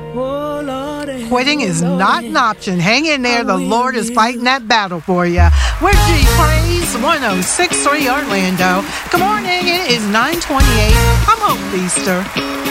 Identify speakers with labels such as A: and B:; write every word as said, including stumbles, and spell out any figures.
A: Quitting is not an option. Hang in there. The Lord is fighting that battle for you. We're G Praise one oh six point three Orlando. Good morning. It is nine twenty-eight. I'm Hope Feaster.